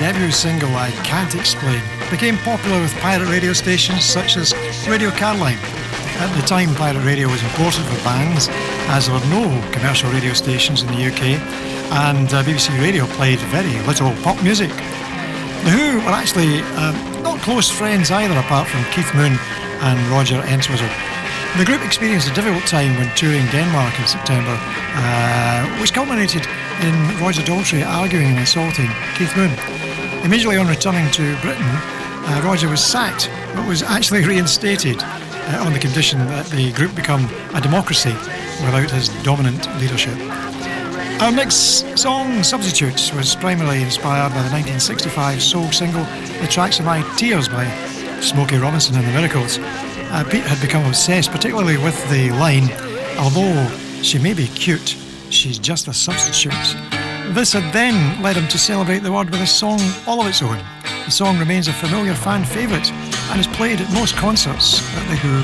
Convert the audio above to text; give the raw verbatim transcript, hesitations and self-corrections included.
debut single I Can't Explain became popular with pirate radio stations such as Radio Caroline. At the time, pirate radio was important for bands, as there were no commercial radio stations in the U K, and uh, B B C Radio played very little pop music. The Who were actually um, not close friends either, apart from Keith Moon and Roger Entwistle. The group experienced a difficult time when touring Denmark in September, uh, which culminated in Roger Daltrey arguing and assaulting Keith Moon. Immediately on returning to Britain, uh, Roger was sacked, but was actually reinstated uh, on the condition that the group become a democracy without his dominant leadership. Our next song, Substitutes, was primarily inspired by the nineteen sixty-five soul single The Tracks of My Tears by Smokey Robinson and the Miracles. Uh, Pete had become obsessed, particularly with the line, although she may be cute, she's just a substitute. This had then led him to celebrate the word with a song all of its own. The song remains a familiar fan favourite and is played at most concerts that The Who